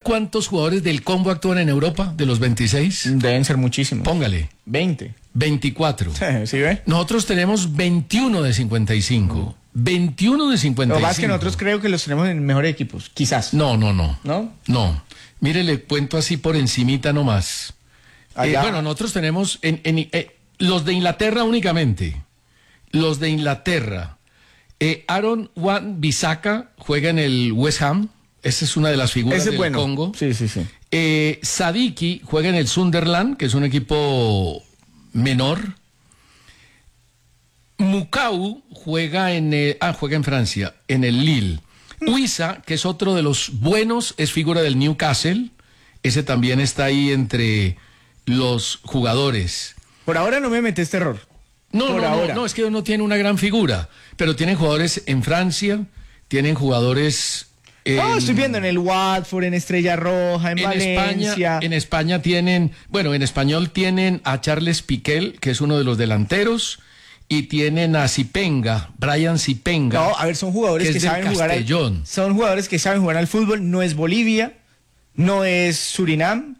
cuántos jugadores del combo actúan en Europa de los 26? Deben ser muchísimos. Póngale. 20. 24. ¿Sí ve? Nosotros tenemos 21 de 55. 21 de 55. Lo que pasa es que nosotros creo que los tenemos en mejores equipos, quizás. No. ¿No? Mire, le cuento así por encimita nomás. Bueno, nosotros tenemos los de Inglaterra únicamente. Los de Inglaterra. Aaron Wan-Bissaka juega en el West Ham. Esa es una de las figuras del Congo. Sí. Sadiki juega en el Sunderland, que es un equipo menor. Mukau juega en Francia, en el Lille. Huiza, que es otro de los buenos, es figura del Newcastle. Ese también está ahí entre los jugadores. Por ahora no me metes terror. No, es que no tiene una gran figura, pero tienen jugadores en Francia, tienen jugadores... estoy viendo en el Watford, en Estrella Roja, en Valencia. En España tienen, en español tienen a Charles Piquel, que es uno de los delanteros, y tienen a Zipenga, Brian Zipenga. No, a ver, son jugadores que saben jugar son jugadores que saben jugar al fútbol. No es Bolivia, no es Surinam,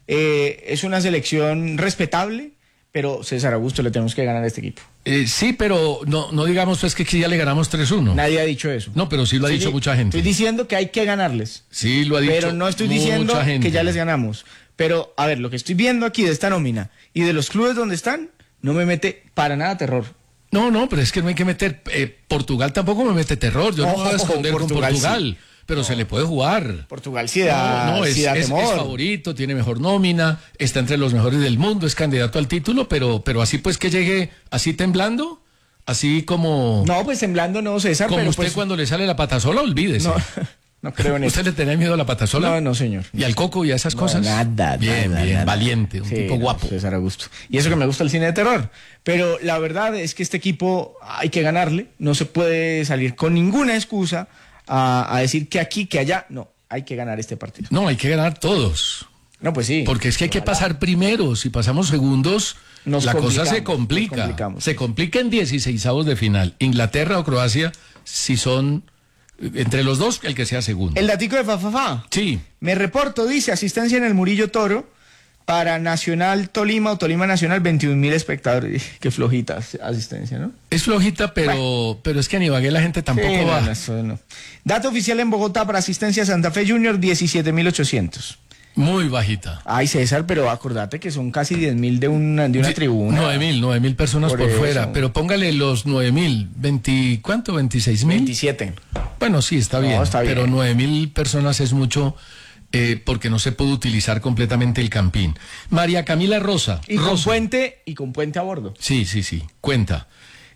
es una selección respetable, pero César Augusto le tenemos que ganar a este equipo. Sí, pero no digamos pues que ya le ganamos 3-1. Nadie ha dicho eso. No, pero sí lo ha dicho mucha gente. Estoy diciendo que hay que ganarles. Sí, lo ha dicho. Pero no estoy diciendo que ya les ganamos. Pero, a ver, lo que estoy viendo aquí de esta nómina y de los clubes donde están, no me mete para nada terror. No, pero es que no hay que meter... Portugal tampoco me mete terror. Yo no me voy a esconder con Portugal. Sí. Pero se le puede jugar. Portugal sí da, es favorito, tiene mejor nómina, está entre los mejores del mundo, es candidato al título, pero así pues que llegue así temblando, así como... No, pues temblando no, César. Como pero usted pues... cuando le sale la patasola, olvídese. No creo en eso. ¿Usted le tenía miedo a la patasola? No, señor. ¿Y al coco y a esas cosas? Nada. Bien, valiente, un tipo guapo. César Augusto. Y eso que me gusta el cine de terror. Pero la verdad es que este equipo hay que ganarle, no se puede salir con ninguna excusa a decir que aquí, que allá. No, hay que ganar este partido. No, hay que ganar todos. No, pues sí. Porque es que hay que pasar primero. Si pasamos segundos, la cosa se complica. Se complica en 16avos de final. Inglaterra o Croacia, si son entre los dos, el que sea segundo. El datico de Fafafá. Sí. Me reporto, dice, asistencia en el Murillo Toro para Nacional Tolima o Tolima Nacional, 21.000 espectadores. Qué flojita asistencia, ¿no? Es flojita, pero es que en Ibagué la gente tampoco va. No. Dato oficial en Bogotá para asistencia a Santa Fe Junior, 17.800. Muy bajita. Ay, César, pero acordate que son casi 10.000 de una tribuna. 9.000 personas por fuera. Pero póngale los 9.000. ¿Cuánto? ¿26.000? 27. Bueno, sí, está bien. Está bien. Pero 9.000 personas es mucho porque no se puede utilizar completamente el campín. María Camila Rosa. Con puente a bordo. Sí. Cuenta.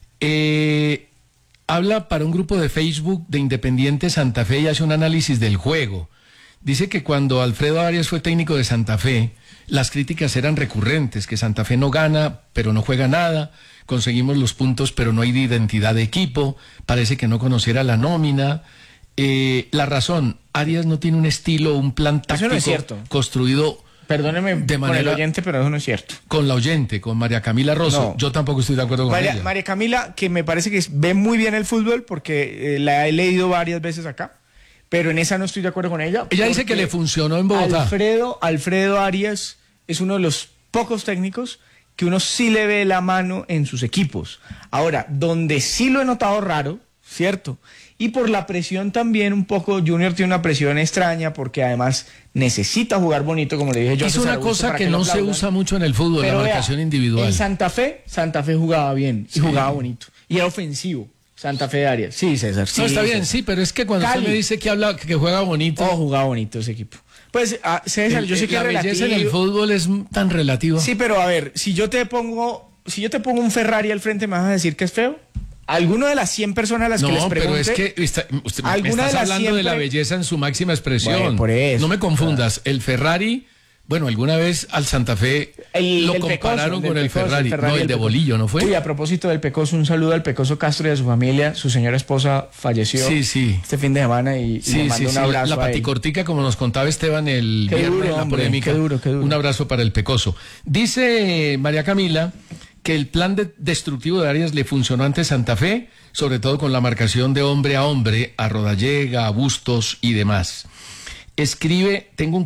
Habla para un grupo de Facebook de Independiente Santa Fe y hace un análisis del juego. Dice que cuando Alfredo Arias fue técnico de Santa Fe, las críticas eran recurrentes, que Santa Fe no gana, pero no juega nada, conseguimos los puntos, pero no hay de identidad de equipo, parece que no conociera la nómina. La razón, Arias no tiene un estilo, un plan táctico no es cierto. Construido... Perdóneme de manera, con el oyente, pero eso no es cierto. Con la oyente, con María Camila Rosa. No. Yo tampoco estoy de acuerdo con ella. María Camila, que me parece que ve muy bien el fútbol, porque la he leído varias veces acá, pero en esa no estoy de acuerdo con ella. Ella dice que le funcionó en Bogotá. Alfredo Arias es uno de los pocos técnicos que uno sí le ve la mano en sus equipos. Ahora, donde sí lo he notado raro, ¿cierto? Y por la presión también un poco, Junior tiene una presión extraña porque además necesita jugar bonito, como le dije yo. Es una cosa que no se usa mucho en el fútbol, pero la marcación individual. En Santa Fe jugaba bien y jugaba bonito. Y era ofensivo. Santa Fe de Arias. Sí, César. Sí, no, está bien, César. Sí, pero es que cuando usted me dice que juega bonito. Jugaba bonito ese equipo. Pues, César, yo sé que la belleza en el fútbol es tan relativa. Sí, pero a ver, si yo te pongo un Ferrari al frente, ¿me vas a decir que es feo? ¿Alguno de las 100 personas a las que les pregunte? No, pero es que usted me estás hablando de la belleza en su máxima expresión. Bueno, por eso. No me confundas. El Ferrari, bueno, alguna vez al Santa Fe lo compararon con el Ferrari. No, el de Bolillo, ¿no fue? Uy, a propósito del Pecoso, un saludo al Pecoso Castro y a su familia. Su señora esposa falleció este fin de semana y le mando un abrazo. La paticortica, como nos contaba Esteban el viernes en la polémica. Qué duro. Un abrazo para el Pecoso. Dice María Camila que el plan destructivo de Arias le funcionó ante Santa Fe, sobre todo con la marcación de hombre, a Rodallega, a Bustos y demás. Escribe, tengo un